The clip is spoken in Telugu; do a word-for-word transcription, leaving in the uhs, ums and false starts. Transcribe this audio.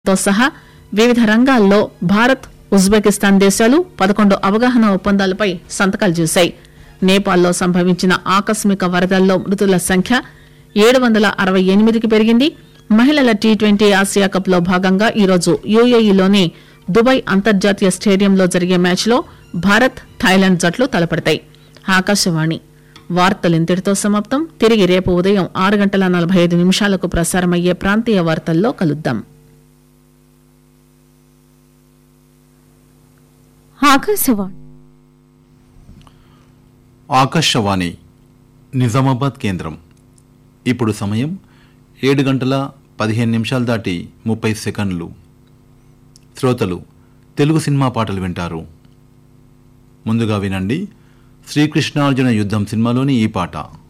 తో సహా వివిధ రంగాల్లో భారత్ ఉజ్బెకిస్తాన్ దేశాలు పదకొండు అవగాహన ఒప్పందాలపై సంతకాలు చేశాయి. నేపాల్లో సంభవించిన ఆకస్మిక వరదల్లో మృతుల సంఖ్య ఏడు వందల అరవై ఎనిమిదికి పెరిగింది. మహిళల టీ ట్వంటీ ఆసియా కప్ లో భాగంగా ఈరోజు యూఏఈలోని దుబాయ్ అంతర్జాతీయ స్టేడియంలో జరిగే మ్యాచ్లో భారత్ థాయిలాండ్ జట్లు తలపడతాయి. ఆకాశవాణి వార్తలు ఇంతటితో సమాప్తం. తిరిగి రేపు ఉదయం ఆరు గంటల నలభై ఐదు నిమిషాలకు ప్రసారమయ్యే ప్రాంతీయ వార్తల్లో కలుద్దాం. ఆకాశవాణి ఆకాశవాణి నిజామాబాద్ కేంద్రం. ఇప్పుడు సమయం ఏడు గంటల పదిహేను నిమిషాలు దాటి ముప్పై సెకండ్లు. శ్రోతలు తెలుగు సినిమా పాటలు వింటారు. ముందుగా వినండి శ్రీకృష్ణార్జున యుద్ధం సినిమాలోని ఈ పాట.